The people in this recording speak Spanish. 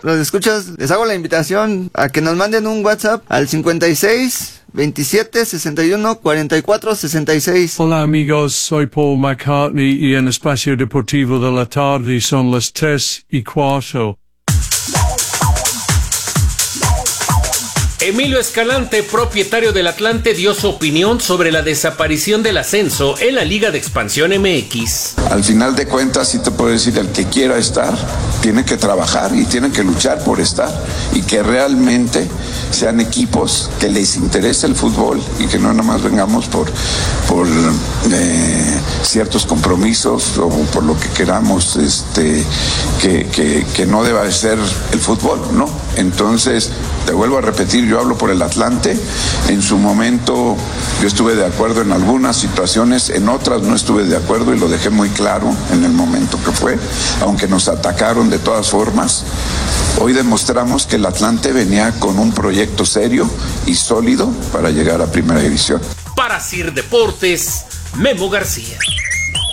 los escuchas, les hago la invitación a que nos manden un WhatsApp al 56 27 61 44 66. Hola amigos, soy Paul McCartney y en Espacio Deportivo de la Tarde son las 3:15. Emilio Escalante, propietario del Atlante, dio su opinión sobre la desaparición del ascenso en la Liga de Expansión MX. Al final de cuentas, sí te puedo decir, el que quiera estar, tiene que trabajar y tiene que luchar por estar. Y que realmente sean equipos que les interese el fútbol y que no nada más vengamos por ciertos compromisos o por lo que queramos, que no deba de ser el fútbol, ¿no? Entonces, te vuelvo a repetir, yo hablo por el Atlante. En su momento yo estuve de acuerdo en algunas situaciones, en otras no estuve de acuerdo y lo dejé muy claro en el momento que fue, aunque nos atacaron de todas formas. Hoy demostramos que el Atlante venía con un proyecto serio y sólido para llegar a Primera División. Para Sir Deportes, Memo García.